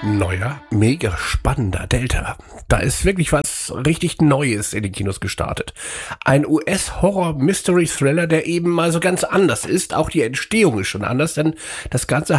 Neuer, mega spannender Delta. Da ist wirklich was richtig Neues in den Kinos gestartet. Ein US-Horror-Mystery-Thriller, der eben mal so ganz anders ist. Auch die Entstehung ist schon anders, denn das Ganze